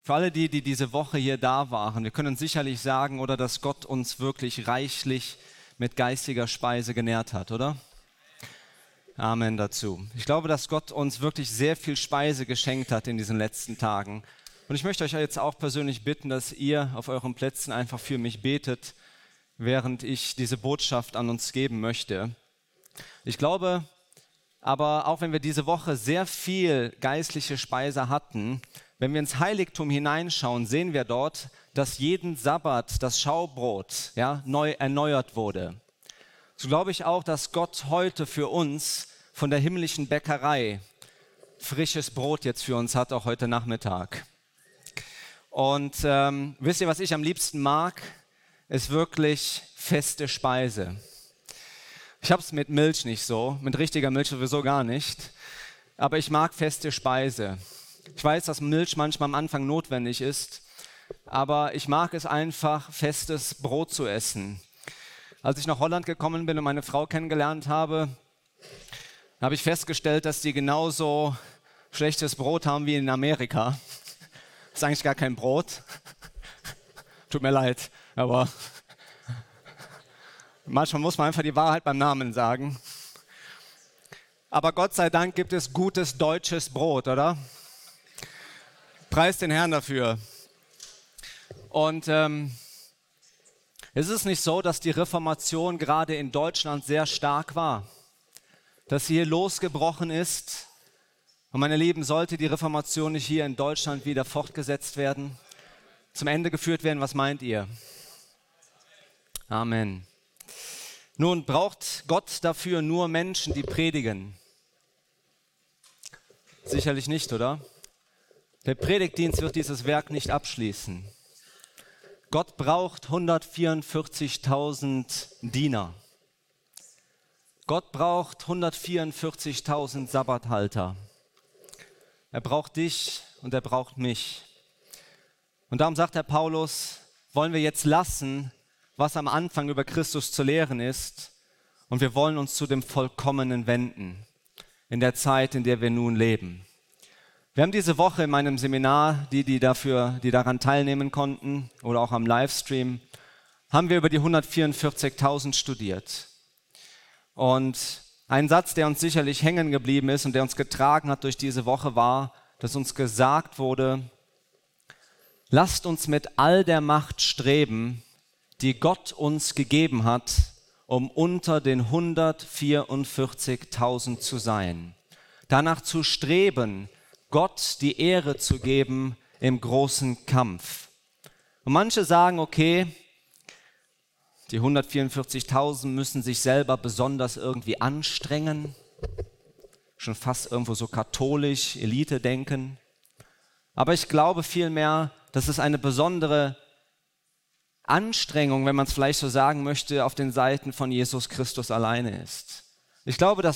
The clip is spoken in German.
Für alle die diese Woche hier da waren, wir können sicherlich sagen, oder, dass Gott uns wirklich reichlich mit geistiger Speise genährt hat, oder? Amen dazu. Ich glaube, dass Gott uns wirklich sehr viel Speise geschenkt hat in diesen letzten Tagen. Und ich möchte euch jetzt auch persönlich bitten, dass ihr auf euren Plätzen einfach für mich betet, während ich diese Botschaft an uns geben möchte. Ich glaube aber, auch wenn wir diese Woche sehr viel geistliche Speise hatten, wenn wir ins Heiligtum hineinschauen, sehen wir dort, dass jeden Sabbat das Schaubrot neu erneuert wurde. So glaube ich auch, dass Gott heute für uns von der himmlischen Bäckerei frisches Brot jetzt für uns hat, auch heute Nachmittag. Und wisst ihr, was ich am liebsten mag? Ist wirklich feste Speise. Ich habe es mit Milch nicht so, mit richtiger Milch sowieso gar nicht, aber ich mag feste Speise. Ich weiß, dass Milch manchmal am Anfang notwendig ist, aber ich mag es einfach, festes Brot zu essen. Als ich nach Holland gekommen bin und meine Frau kennengelernt habe, habe ich festgestellt, dass die genauso schlechtes Brot haben wie in Amerika. Das ist eigentlich gar kein Brot. Tut mir leid, aber manchmal muss man einfach die Wahrheit beim Namen sagen. Aber Gott sei Dank gibt es gutes deutsches Brot, oder? Preis den Herrn dafür. Und es ist nicht so, dass die Reformation gerade in Deutschland sehr stark war, dass sie hier losgebrochen ist. Und meine Lieben, sollte die Reformation nicht hier in Deutschland wieder fortgesetzt werden, zum Ende geführt werden, was meint ihr? Amen. Nun, braucht Gott dafür nur Menschen, die predigen? Sicherlich nicht, oder? Der Predigtdienst wird dieses Werk nicht abschließen. Gott braucht 144.000 Diener. Gott braucht 144.000 Sabbathalter. Er braucht dich und er braucht mich. Und darum sagt der Paulus, wollen wir jetzt lassen, was am Anfang über Christus zu lehren ist, und wir wollen uns zu dem Vollkommenen wenden, in der Zeit, in der wir nun leben. Wir haben diese Woche in meinem Seminar, die daran teilnehmen konnten, oder auch am Livestream, haben wir über die 144.000 studiert. Und ein Satz, der uns sicherlich hängen geblieben ist und der uns getragen hat durch diese Woche, war, dass uns gesagt wurde, lasst uns mit all der Macht streben, die Gott uns gegeben hat, um unter den 144.000 zu sein. Danach zu streben, Gott die Ehre zu geben im großen Kampf. Und manche sagen, okay, die 144.000 müssen sich selber besonders irgendwie anstrengen, schon fast irgendwo so katholisch, Elite-Denken. Aber ich glaube vielmehr, dass es eine besondere Anstrengung, wenn man es vielleicht so sagen möchte, auf den Seiten von Jesus Christus alleine ist. Ich glaube, dass